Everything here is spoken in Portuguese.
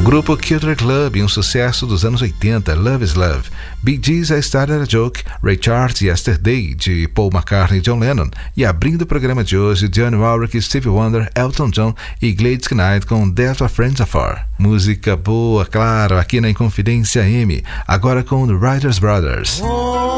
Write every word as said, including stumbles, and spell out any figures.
Grupo Culture Club, um sucesso dos anos oitenta, Love is Love. Bee Gees, I Started a Joke, Ray Charles, Yesterday, de Paul McCartney e John Lennon. E abrindo o programa de hoje, Dionne Warwick, Stevie Wonder, Elton John e Gladys Knight com That's What Friends Are For. Música boa, claro, aqui na Inconfidência M, agora com The Writers Brothers.